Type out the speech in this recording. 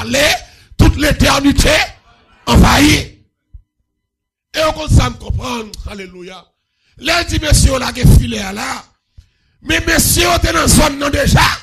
aller toute l'éternité envahie. Et on compte ça me comprendre. Alléluia. Les dit messieurs là qui filé là. Mais messieurs t'es dans zone non déjà.